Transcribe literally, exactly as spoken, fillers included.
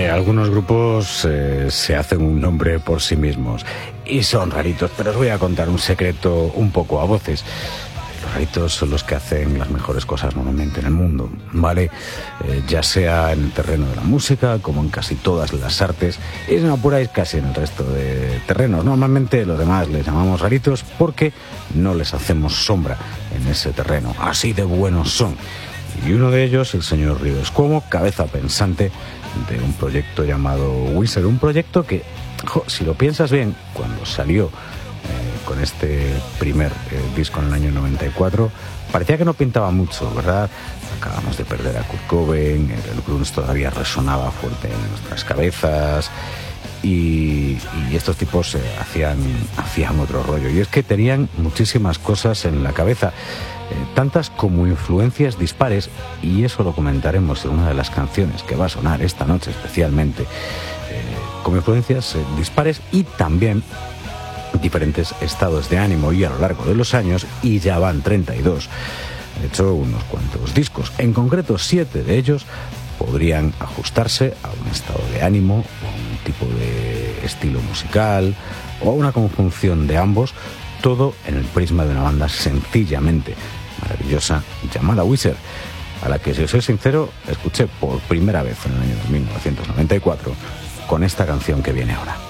algunos grupos eh, se hacen un nombre por sí mismos y son raritos, pero os voy a contar un secreto un poco a voces. Los raritos son los que hacen las mejores cosas normalmente en el mundo, ¿vale? Eh, ya sea en el terreno de la música, como en casi todas las artes, y si no apuráis casi en el resto de terrenos. Normalmente los demás les llamamos raritos porque no les hacemos sombra en ese terreno. Así de buenos son. Y uno de ellos, el señor Rivers Cuomo, cabeza pensante de un proyecto llamado Weezer, un proyecto que, jo, si lo piensas bien, cuando salió eh, con este primer eh, disco en el año noventa y cuatro, parecía que no pintaba mucho, ¿verdad? Acabamos de perder a Kurt Cobain, el grunge todavía resonaba fuerte en nuestras cabezas, y, y estos tipos eh, hacían, hacían otro rollo, y es que tenían muchísimas cosas en la cabeza, Eh, tantas como influencias dispares, y eso lo comentaremos en una de las canciones que va a sonar esta noche especialmente, eh, como influencias eh, dispares y también diferentes estados de ánimo, y a lo largo de los años, y ya van treinta y dos, de hecho unos cuantos discos, en concreto siete de ellos podrían ajustarse a un estado de ánimo, a un tipo de estilo musical o a una conjunción de ambos, todo en el prisma de una banda sencillamente maravillosa llamada Weezer, a la que, si os soy sincero, escuché por primera vez en el año mil novecientos noventa y cuatro con esta canción que viene ahora.